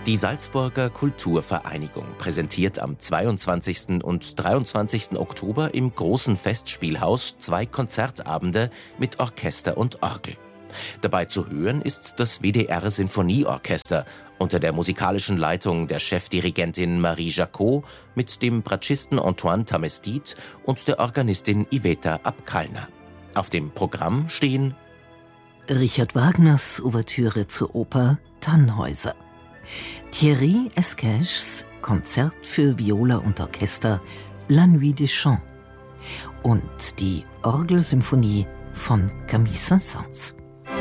Die Salzburger Kulturvereinigung präsentiert am 22. und 23. Oktober im Großen Festspielhaus 2 Konzertabende mit Orchester und Orgel. Dabei zu hören ist das WDR-Sinfonieorchester unter der musikalischen Leitung der Chefdirigentin Marie Jacot mit dem Bratschisten Antoine Tamestit und der Organistin Iveta Abkalner. Auf dem Programm stehen Richard Wagners Ouvertüre zur Oper Tannhäuser, Thierry Esquèches Konzert für Viola und Orchester La Nuit des Champs und die Orgelsymphonie von Camille Saint-Saëns.